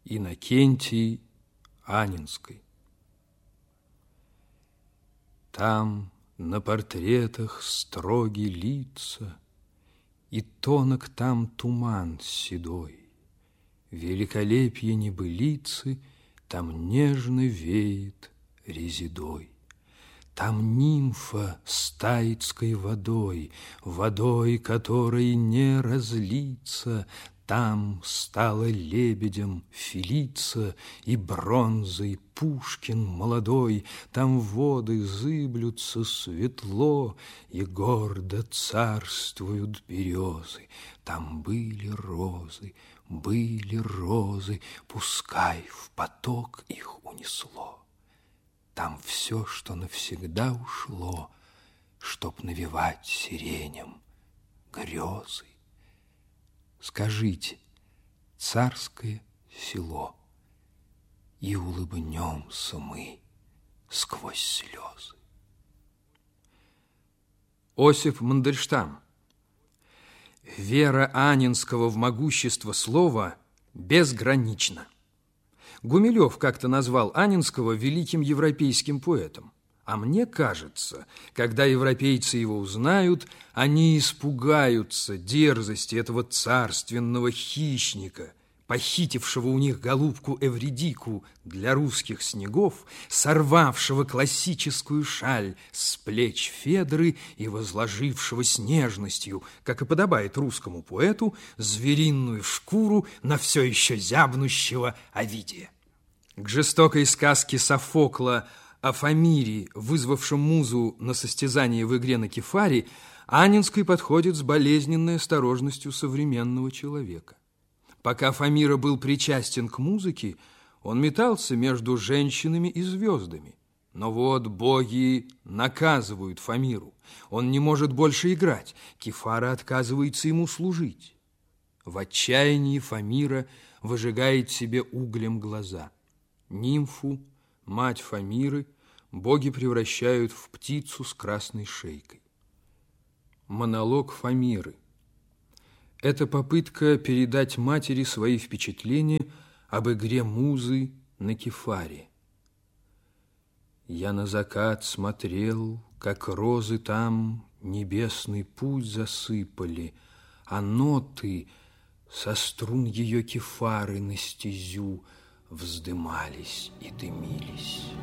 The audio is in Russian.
Иннокентии Анненской. Там на портретах строги лица, и тонок там туман седой. Великолепье небылицы там нежно веет резидой. Там нимфа с таицкой водой, водой, которой не разлиться. Там стала лебедем Фелица и бронзой Пушкин молодой. Там воды зыблются светло, и гордо царствуют березы. Там были розы, пускай в поток их унесло. Там все, что навсегда ушло, чтоб навевать сиреням грезы. Скажите, царское село, и улыбнемся мы сквозь слезы. Осип Мандельштам. Вера Анненского в могущество слова безгранична. Гумилев как-то назвал Анненского великим европейским поэтом. А мне кажется, когда европейцы его узнают, они испугаются дерзости этого царственного хищника, похитившего у них голубку Эвридику для русских снегов, сорвавшего классическую шаль с плеч Федры и возложившего с нежностью, как и подобает русскому поэту, звериную шкуру на все еще зябнущего Овидия. К жестокой сказке Софокла о Фамире, вызвавшем музу на состязание в игре на кефаре, Анненский подходит с болезненной осторожностью современного человека. Пока Фамира был причастен к музыке, он метался между женщинами и звездами. Но вот боги наказывают Фамиру. Он не может больше играть. Кефара отказывается ему служить. В отчаянии Фамира выжигает себе углем глаза. Нимфу, мать Фамиры, боги превращают в птицу с красной шейкой. Монолог Фамиры. Это попытка передать матери свои впечатления об игре музы на кефаре. Я на закат смотрел, как розы там небесный путь засыпали, а ноты со струн ее кефары на стезю вздымались и дымились.